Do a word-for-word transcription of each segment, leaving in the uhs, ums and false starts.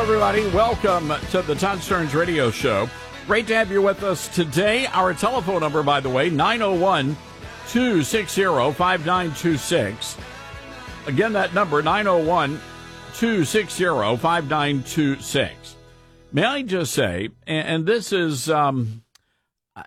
everybody. Welcome to the Todd Stearns Radio Show. Great to have you with us today. Our telephone number, by the way, nine oh one, two six zero, five nine two six. Again, that number, nine oh one, two six zero, five nine two six. May I just say, and this is, um, I,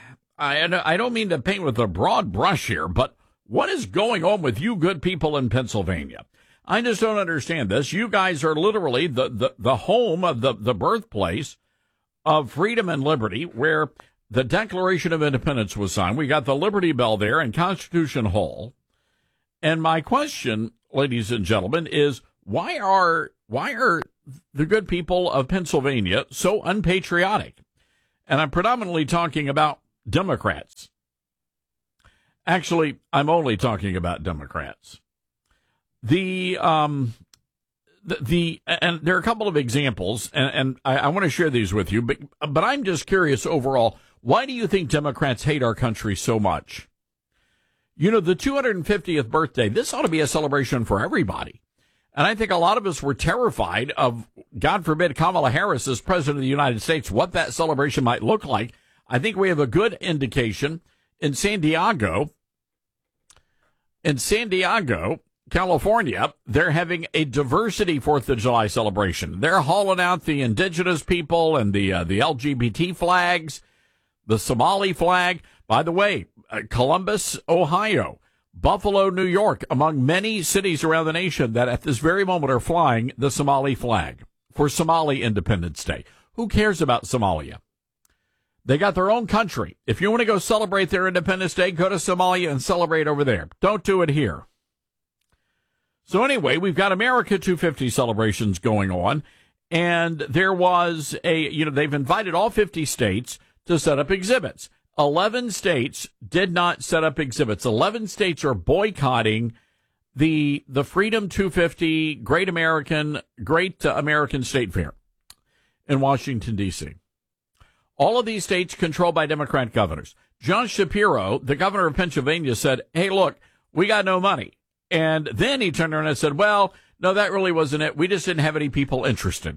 I don't mean to paint with a broad brush here, but what is going on with you good people in Pennsylvania? I just don't understand this. You guys are literally the, the, the home of the, the birthplace of freedom and liberty, where the Declaration of Independence was signed. We got the Liberty Bell there in Constitution Hall. And my question, ladies and gentlemen, is why are why are the good people of Pennsylvania so unpatriotic? And I'm predominantly talking about Democrats. Actually, I'm only talking about Democrats. The um, the, the and there are a couple of examples, and, and I, I want to share these with you. But but I'm just curious overall. Why do you think Democrats hate our country so much? You know, the two hundred fiftieth birthday. This ought to be a celebration for everybody, and I think a lot of us were terrified of, God forbid, Kamala Harris as president of the United States. What that celebration might look like. I think we have a good indication in San Diego. In San Diego, California, they're having a diversity fourth of July celebration. They're hauling out the indigenous people and the uh, the L G B T flags, the Somali flag. By the way, uh, Columbus, Ohio, Buffalo, New York, among many cities around the nation that at this very moment are flying the Somali flag for Somali Independence Day. Who cares about Somalia? They got their own country. If you want to go celebrate their Independence Day, go to Somalia and celebrate over there. Don't do it here. So anyway, we've got America two fifty celebrations going on, and there was a, you know, they've invited all fifty states to set up exhibits. eleven states did not set up exhibits. eleven states are boycotting the the Freedom two fifty Great American, Great American State Fair in Washington, D C All of these states controlled by Democrat governors. John Shapiro, the governor of Pennsylvania, said, hey, look, we got no money. And then he turned around and said, well, no, that really wasn't it. We just didn't have any people interested.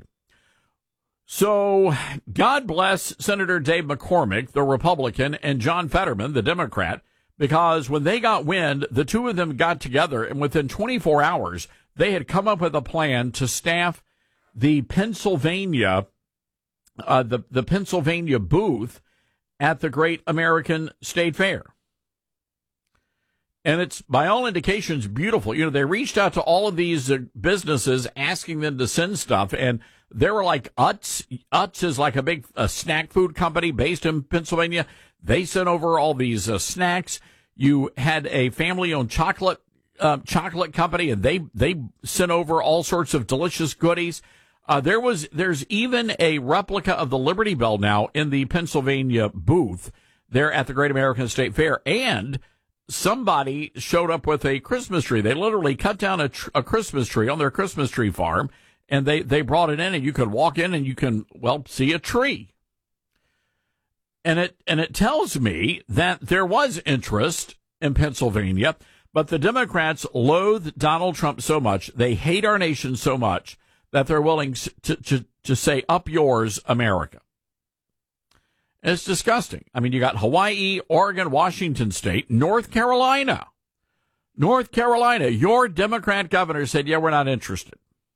So God bless Senator Dave McCormick, the Republican, and John Fetterman, the Democrat, because when they got wind, the two of them got together, and within twenty-four hours, they had come up with a plan to staff the Pennsylvania, uh, the, the Pennsylvania booth at the Great American State Fair. And it's, by all indications, beautiful. You know, they reached out to all of these uh, businesses asking them to send stuff. And they were like, Utz. Utz is like a big uh, snack food company based in Pennsylvania. They sent over all these uh, snacks. You had a family-owned chocolate uh, chocolate company, and they, they sent over all sorts of delicious goodies. Uh, there was, there's even a replica of the Liberty Bell now in the Pennsylvania booth there at the Great American State Fair. And somebody showed up with a Christmas tree. They literally cut down a, tr- a Christmas tree on their Christmas tree farm, and they, they brought it in, and you could walk in and you can, well, see a tree. And it, and it tells me that there was interest in Pennsylvania, but the Democrats loathe Donald Trump so much, they hate our nation so much, that they're willing to, to, to say, up yours, America. It's disgusting. I mean, you got Hawaii, Oregon, Washington State, North Carolina. North Carolina, your Democrat governor said, yeah, we're not interested.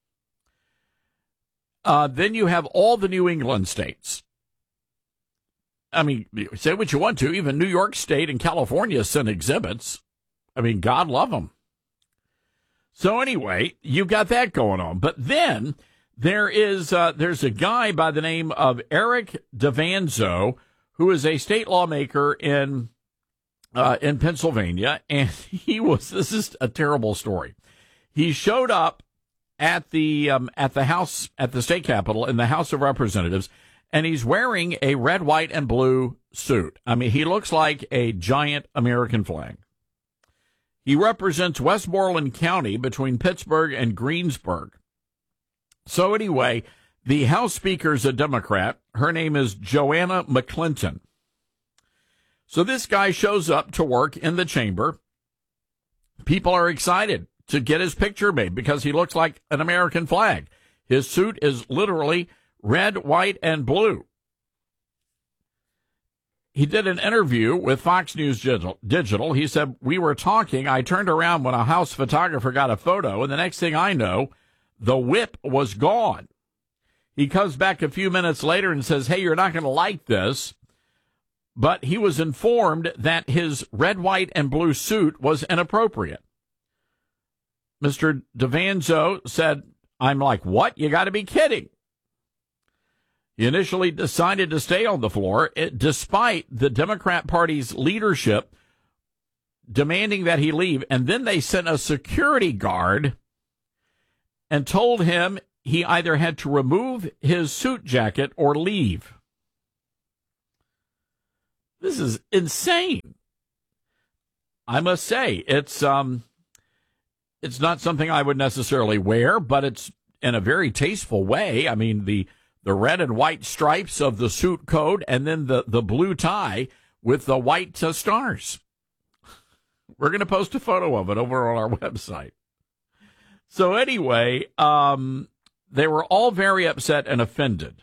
Uh, then you have all the New England states. I mean, say what you want to. Even New York State and California sent exhibits. I mean, God love them. So anyway, you've got that going on. But then there is uh, there's a guy by the name of Eric DeVanzo, who is a state lawmaker in uh, in Pennsylvania, and he was. This is a terrible story. He showed up at the um, at the House at the state capitol in the House of Representatives, and he's wearing a red, white, and blue suit. I mean, he looks like a giant American flag. He represents Westmoreland County between Pittsburgh and Greensburg. So anyway, the House Speaker is a Democrat. Her name is Joanna McClinton. So this guy shows up to work in the chamber. People are excited to get his picture made because he looks like an American flag. His suit is literally red, white, and blue. He did an interview with Fox News Digital. He said, we were talking. I turned around when a house photographer got a photo, and the next thing I know, the whip was gone. He comes back a few minutes later and says, hey, you're not going to like this. But he was informed that his red, white, and blue suit was inappropriate. Mister DeVanzo said, I'm like, what? You got to be kidding. He initially decided to stay on the floor, it, despite the Democrat Party's leadership demanding that he leave. And then they sent a security guard and told him he either had to remove his suit jacket or leave. This is insane. I must say, it's um, it's not something I would necessarily wear, but it's in a very tasteful way. I mean, the the red and white stripes of the suit code, and then the, the blue tie with the white uh, stars. We're going to post a photo of it over on our website. So anyway, um, they were all very upset and offended.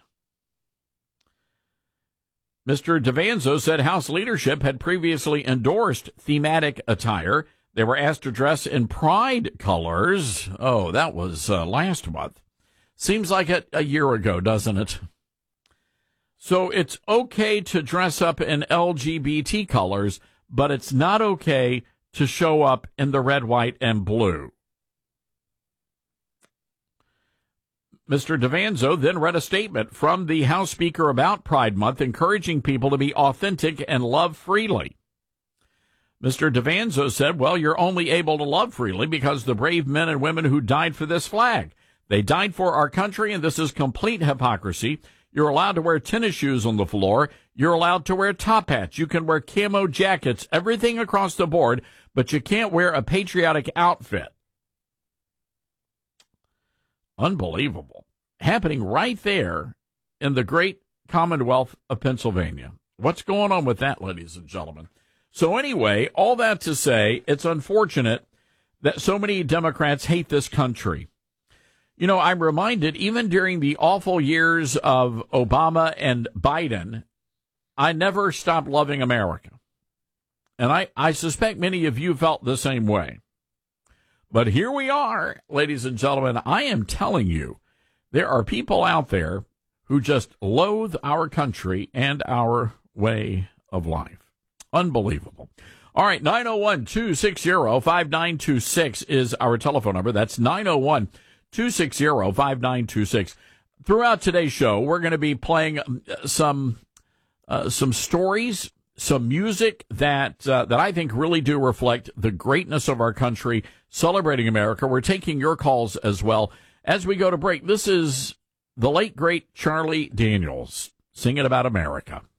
Mister DeVanzo said House leadership had previously endorsed thematic attire. They were asked to dress in pride colors. Oh, that was uh, last month. Seems like it a year ago, doesn't it? So it's okay to dress up in L G B T colors, but it's not okay to show up in the red, white, and blue. Mister DeVanzo then read a statement from the House Speaker about Pride Month, encouraging people to be authentic and love freely. Mister DeVanzo said, well, you're only able to love freely because the brave men and women who died for this flag. They died for our country, and this is complete hypocrisy. You're allowed to wear tennis shoes on the floor. You're allowed to wear top hats. You can wear camo jackets, everything across the board, but you can't wear a patriotic outfit. Unbelievable. Happening right there in the great Commonwealth of Pennsylvania. What's going on with that, ladies and gentlemen? So anyway, all that to say, it's unfortunate that so many Democrats hate this country. You know, I'm reminded, even during the awful years of Obama and Biden, I never stopped loving America. And I, I suspect many of you felt the same way. But here we are, ladies and gentlemen. I am telling you, there are people out there who just loathe our country and our way of life. Unbelievable. All right, nine oh one, two six zero, five nine two six is our telephone number. That's nine oh one, two six zero, five nine two six. Throughout today's show, we're going to be playing some uh, some stories, some music that uh, that I think really do reflect the greatness of our country, celebrating America. We're taking your calls as well as we go to break. This is the late, great Charlie Daniels singing about America.